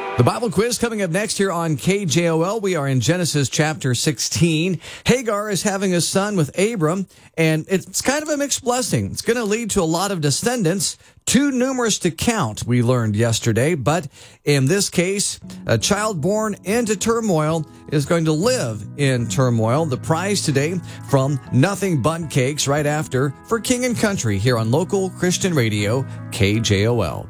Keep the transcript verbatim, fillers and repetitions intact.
The Bible quiz coming up next here on K J O L. We are in Genesis chapter sixteen. Hagar is having a son with Abram, and it's kind of a mixed blessing. It's going to lead to a lot of descendants, too numerous to count, we learned yesterday. But in this case, a child born into turmoil is going to live in turmoil. The prize today from Nothing But Cakes right after For King and Country here on local Christian radio, K J O L.